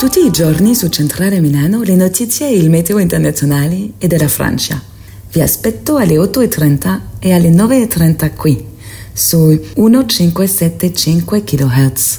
Tutti i giorni su Centrale Milano le notizie e il meteo internazionali e della Francia. Vi aspetto alle 8:30 e alle 9:30 qui, su 1575 kHz.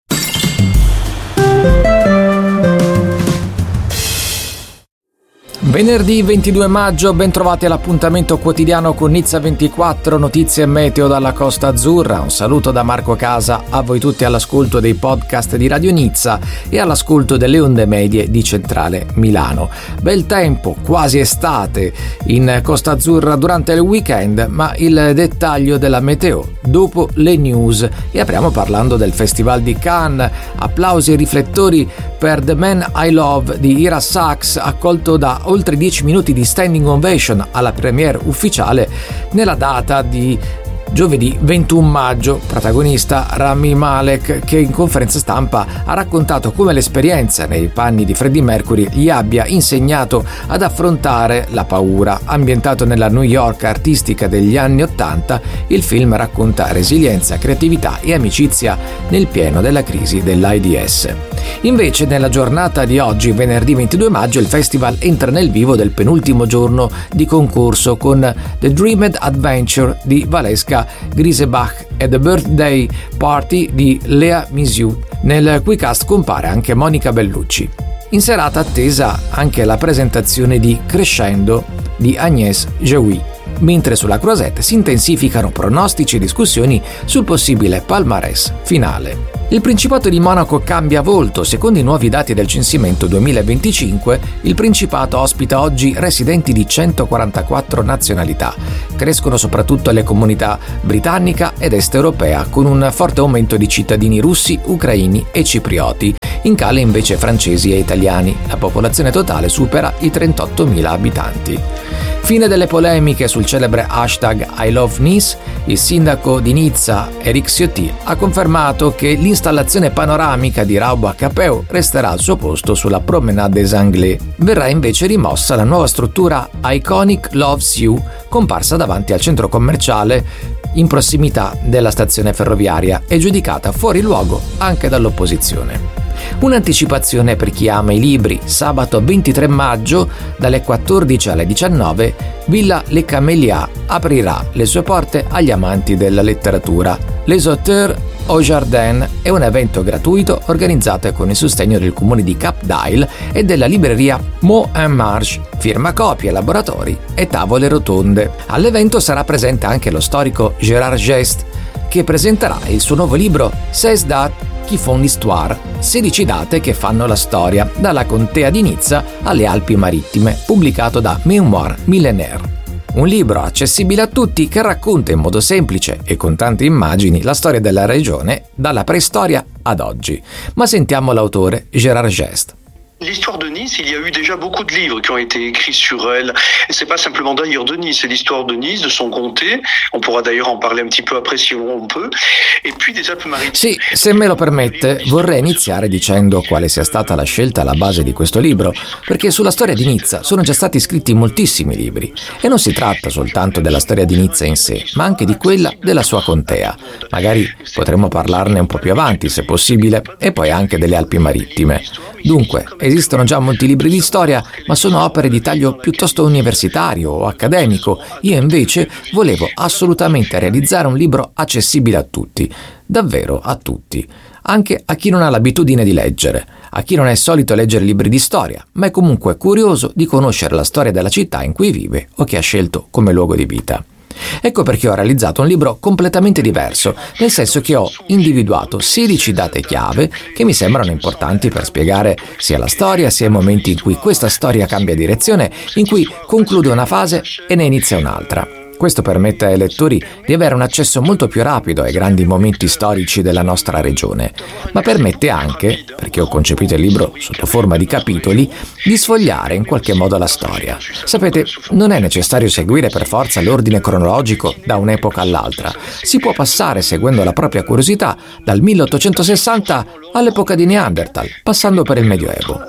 Venerdì 22 maggio, ben trovati all'appuntamento quotidiano con Nizza 24, notizie e meteo dalla Costa Azzurra. Un saluto da Marco Casa a voi tutti all'ascolto dei podcast di Radio Nizza e all'ascolto delle onde medie di Centrale Milano. Bel tempo, quasi estate in Costa Azzurra durante il weekend, ma il dettaglio della meteo dopo le news. E apriamo parlando del Festival di Cannes. Applausi e riflettori per The Man I Love di Ira Sachs, accolto da oltre 10 minuti di standing ovation alla premiere ufficiale nella data di giovedì 21 maggio. Protagonista Rami Malek, che in conferenza stampa ha raccontato come l'esperienza nei panni di Freddie Mercury gli abbia insegnato ad affrontare la paura. Ambientato nella New York artistica degli anni '80, il film racconta resilienza, creatività e amicizia nel pieno della crisi dell'AIDS. Invece, nella giornata di oggi, venerdì 22 maggio, il festival entra nel vivo del penultimo giorno di concorso con The Dreamed Adventure di Valeska Grisebach e The Birthday Party di Léa Mysiou, nel cui cast compare anche Monica Bellucci. In serata attesa anche la presentazione di Crescendo di Agnès Jaoui, mentre sulla Croisette si intensificano pronostici e discussioni sul possibile palmarès finale. Il Principato di Monaco cambia volto. Secondo i nuovi dati del censimento 2025, il Principato ospita oggi residenti di 144 nazionalità. Crescono soprattutto le comunità britannica ed est europea, con un forte aumento di cittadini russi, ucraini e ciprioti. In calo invece francesi e italiani. La popolazione totale supera i 38.000 abitanti. Fine delle polemiche sul celebre hashtag I Love Nice. Il sindaco di Nizza, Éric Ciotti, ha confermato che l'installazione panoramica di Rauba Capeu resterà al suo posto sulla Promenade des Anglais. Verrà invece rimossa la nuova struttura Iconic Loves You, comparsa davanti al centro commerciale in prossimità della stazione ferroviaria e giudicata fuori luogo anche dall'opposizione. Un'anticipazione per chi ama i libri. Sabato 23 maggio dalle 14 alle 19 Villa Les Camélias aprirà le sue porte agli amanti della letteratura. Les Auteurs au Jardin è un evento gratuito organizzato con il sostegno del comune di Cap d'Ail e della libreria Mot en Marche, firma copie, laboratori e tavole rotonde. All'evento sarà presente anche lo storico Gérard Gest, che presenterà il suo nuovo libro 16 dates qui font l'histoire, 16 date che fanno la storia, dalla contea di Nizza alle Alpi Marittime, pubblicato da Mémoire Millénaire. Un libro accessibile a tutti che racconta in modo semplice e con tante immagini la storia della regione dalla preistoria ad oggi. Ma sentiamo l'autore Gérard Gest. L'histoire de Nice, il y a eu déjà beaucoup de livres qui ont été écrits sur elle. Et c'est pas simplement d'ailleurs de Nice, c'est l'histoire de Nice, de son comté. On pourra d'ailleurs en parler un petit peu après si on peut. Et puis des Alpes-Maritimes. Sì, se me lo permette, vorrei iniziare dicendo quale sia stata la scelta alla base di questo libro, perché sulla storia di Nizza sono già stati scritti moltissimi libri. E non si tratta soltanto della storia di Nizza in sé, ma anche di quella della sua contea. Magari potremmo parlarne un po' più avanti, se possibile, e poi anche delle Alpi Marittime. Dunque, esistono già molti libri di storia, ma sono opere di taglio piuttosto universitario o accademico. Io invece volevo assolutamente realizzare un libro accessibile a tutti, davvero a tutti, anche a chi non ha l'abitudine di leggere, a chi non è solito leggere libri di storia, ma è comunque curioso di conoscere la storia della città in cui vive o che ha scelto come luogo di vita. Ecco perché ho realizzato un libro completamente diverso, nel senso che ho individuato 16 date chiave che mi sembrano importanti per spiegare sia la storia sia i momenti in cui questa storia cambia direzione, in cui conclude una fase e ne inizia un'altra. Questo permette ai lettori di avere un accesso molto più rapido ai grandi momenti storici della nostra regione, ma permette anche, perché ho concepito il libro sotto forma di capitoli, di sfogliare in qualche modo la storia. Sapete, non è necessario seguire per forza l'ordine cronologico da un'epoca all'altra. Si può passare, seguendo la propria curiosità, dal 1860 all'epoca di Neanderthal, passando per il Medioevo.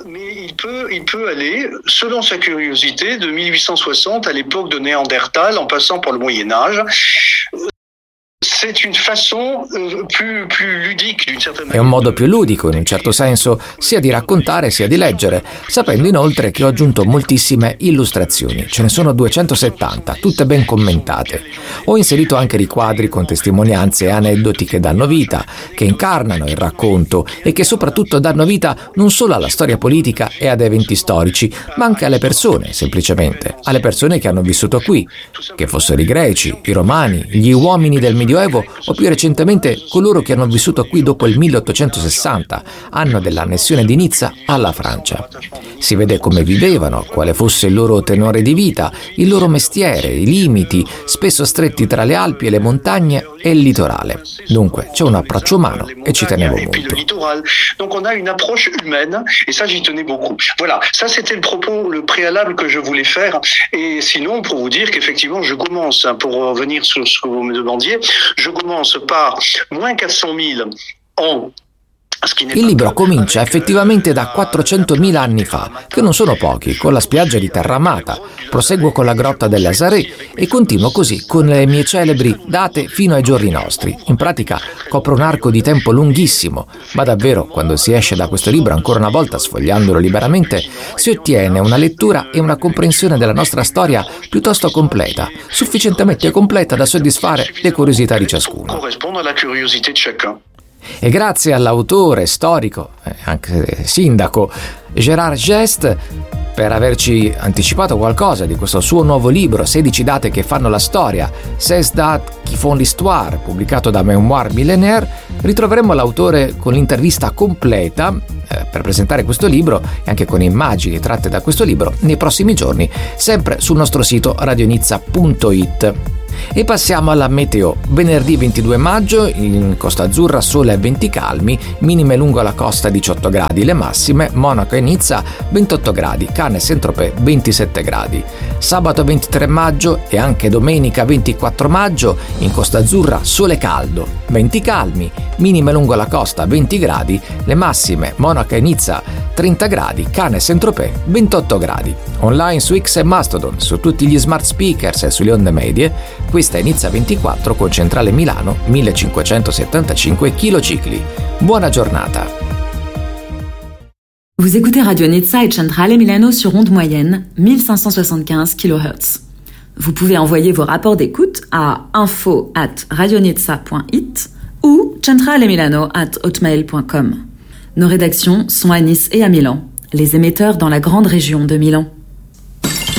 Il peut aller, selon sa curiosité, de 1860 à l'époque de Néandertal, en passant par le Moyen-Âge. C'est une façon plus ludique d'une certaine manière. È un modo più ludico, in un certo senso, sia di raccontare sia di leggere, sapendo inoltre che ho aggiunto moltissime illustrazioni. Ce ne sono 270, tutte ben commentate. Ho inserito anche riquadri con testimonianze e aneddoti che danno vita, che incarnano il racconto e che soprattutto danno vita non solo alla storia politica e ad eventi storici, ma anche alle persone, semplicemente, alle persone che hanno vissuto qui, che fossero i greci, i romani, gli uomini del Medioevo o più recentemente coloro che hanno vissuto qui dopo il 1860, anno dell'annessione di Nizza alla Francia. Si vede come vivevano, quale fosse il loro tenore di vita, il loro mestiere, i limiti, spesso stretti tra le Alpi e le montagne e il litorale. Dunque c'è un approccio umano e ci tenevo molto. Donc on a une approche humaine et ça j'y tenais beaucoup. Voilà, ça c'était le propos, le préalable que je voulais faire. Et sinon pour vous dire qu'effectivement je commence, pour revenir sur ce que vous me demandiez, je commence par moins 400 000 ans. Il libro comincia effettivamente da 400.000 anni fa, che non sono pochi, con la spiaggia di Terra Amata. Proseguo con la grotta delle Azarè e continuo così con le mie celebri date fino ai giorni nostri. In pratica copro un arco di tempo lunghissimo, ma davvero quando si esce da questo libro, ancora una volta sfogliandolo liberamente, si ottiene una lettura e una comprensione della nostra storia piuttosto completa, sufficientemente completa da soddisfare le curiosità di ciascuno. E grazie all'autore, storico e anche sindaco Gérard Geste per averci anticipato qualcosa di questo suo nuovo libro, 16 date che fanno la storia, 16 dates qui font l'histoire, pubblicato da Mémoire Millénaire. Ritroveremo l'autore con l'intervista completa per presentare questo libro e anche con immagini tratte da questo libro nei prossimi giorni, sempre sul nostro sito radionizza.it. E passiamo alla meteo. Venerdì 22 maggio in Costa Azzurra sole e venti calmi, minime lungo la costa 18 gradi, le massime Monaco e Nizza 28 gradi, Cannes e Saint-Tropez 27 gradi. Sabato 23 maggio e anche domenica 24 maggio in Costa Azzurra sole caldo, venti calmi, minime lungo la costa 20 gradi, le massime Monaco e Nizza 30 gradi, Cannes e Saint-Tropez 28 gradi. Online su X e Mastodon, su tutti gli smart speakers e sulle onde medie. Questa è Nizza 24 con centrale Milano 1575 kcicli. Buona giornata. Vous écoutez Radio Nizza et Centrale Milano sur onde moyenne 1575 kHz. Vous pouvez envoyer vos rapports d'écoute à info@radionizza.it ou centralemilano@hotmail.com. Nos rédactions sont à Nice et à Milan, les émetteurs dans la grande région de Milan.